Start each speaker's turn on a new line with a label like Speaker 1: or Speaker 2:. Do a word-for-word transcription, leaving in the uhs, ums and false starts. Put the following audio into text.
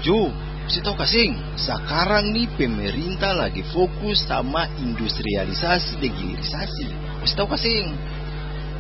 Speaker 1: Jo, saya tahu kasing, sekarang nih pemerintah lagi fokus sama industrialisasi dan hilirisasi. Saya tahu kasing,